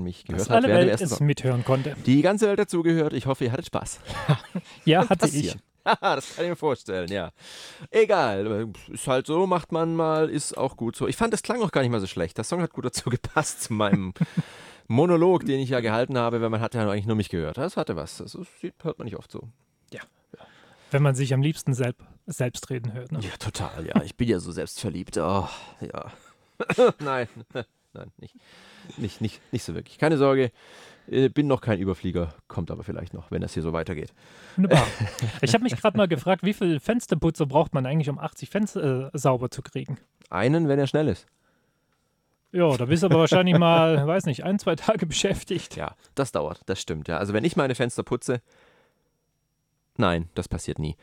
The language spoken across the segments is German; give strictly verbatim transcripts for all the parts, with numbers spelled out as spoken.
man mich gehört Dass hat alle während dem Welt ersten es Song. mithören konnte. Die ganze Welt dazugehört. Ich hoffe, ihr hattet Spaß. Ja, hatte ich. Passieren. Haha, das kann ich mir vorstellen, ja. Egal, ist halt so, macht man mal, ist auch gut so. Ich fand, das klang auch gar nicht mal so schlecht. Der Song hat gut dazu gepasst zu meinem Monolog, den ich ja gehalten habe, weil man hat ja eigentlich nur mich gehört. Das hatte was. Das ist- hört man nicht oft so. Wenn man sich am liebsten selb, selbst reden hört. Ne? Ja, total, ja. Ich bin ja so selbstverliebt. Oh, ja. Nein, nein, nicht, nicht, nicht, nicht so wirklich. Keine Sorge, äh, bin noch kein Überflieger, kommt aber vielleicht noch, wenn das hier so weitergeht. Wunderbar. Ich habe mich gerade mal gefragt, wie viel Fensterputzer braucht man eigentlich, um achtzig Fenster äh, sauber zu kriegen? Einen, wenn er schnell ist. Ja, da bist du aber wahrscheinlich mal, weiß nicht, ein, zwei Tage beschäftigt. Ja, das dauert, das stimmt, ja. Also wenn ich meine Fenster putze, nein, das passiert nie.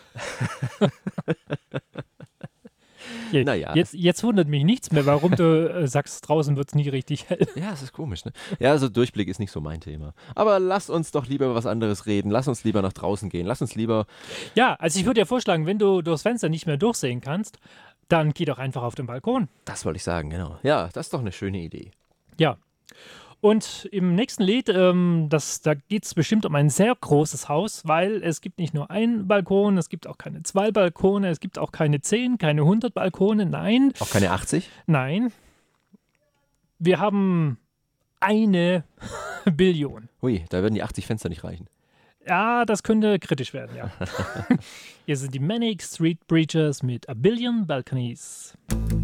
Je, Naja. jetzt, jetzt wundert mich nichts mehr, warum du äh, sagst, draußen wird es nie richtig hell. Ja, es ist komisch, ne? Ja, also Durchblick ist nicht so mein Thema. Aber lass uns doch lieber über was anderes reden. Lass uns lieber nach draußen gehen. Lass uns lieber... Ja, also ich würde dir vorschlagen, wenn du durchs Fenster nicht mehr durchsehen kannst, dann geh doch einfach auf den Balkon. Das wollte ich sagen, genau. Ja, das ist doch eine schöne Idee. Ja. Und im nächsten Lied, ähm, das, da geht es bestimmt um ein sehr großes Haus, weil es gibt nicht nur einen Balkon, es gibt auch keine zwei Balkone, es gibt auch keine zehn, keine hundert Balkone, nein, Auch keine achtzig? nein. Wir haben eine Billion. Ui, da würden die achtzig Fenster nicht reichen. Ja, das könnte kritisch werden, ja. Hier sind die Manic Street Preachers mit A Billion Balconies.